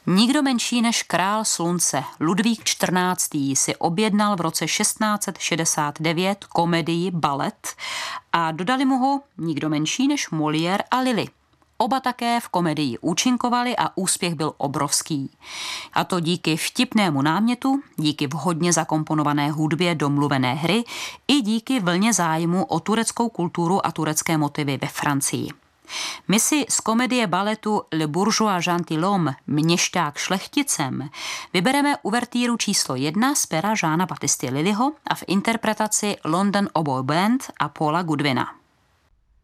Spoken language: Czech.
Nikdo menší než král slunce Ludvík XIV. Si objednal v roce 1669 komedii Balet a dodali mu ho nikdo menší než Molière a Lully. Oba také v komedii účinkovali a úspěch byl obrovský. A to díky vtipnému námětu, díky vhodně zakomponované hudbě do mluvené hry i díky vlně zájmu o tureckou kulturu a turecké motivy ve Francii. My si z komedie baletu Le Bourgeois Gentilhomme, Měšťák šlechticem, vybereme uvertýru číslo 1 z pera Jeana Baptisty Lullyho a v interpretaci London Oboe Band a Paula Goodwina.